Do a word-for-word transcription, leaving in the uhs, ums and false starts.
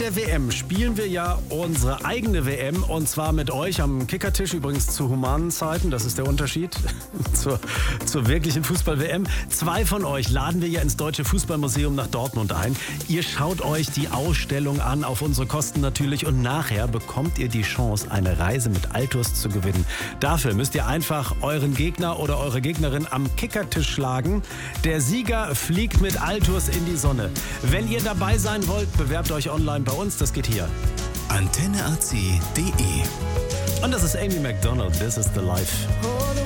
der W M spielen wir ja unsere eigene W M und zwar mit euch am Kickertisch, übrigens zu humanen Zeiten, das ist der Unterschied zur, zur wirklichen Fußball-W M. Zwei von euch laden wir ja ins Deutsche Fußballmuseum nach Dortmund ein. Ihr schaut euch die Ausstellung an, auf unsere Kosten natürlich, und nachher bekommt ihr die Chance, eine Reise mit Altus zu gewinnen. Dafür müsst ihr einfach euren Gegner oder eure Gegnerin am Kickertisch schlagen. Der Sieger fliegt mit Altus in die Sonne. Wenn ihr dabei sein wollt, bewerbt euch online bei uns. Das geht hier. Antenne A C punkt de. Und das ist Amy Macdonald. This is the life.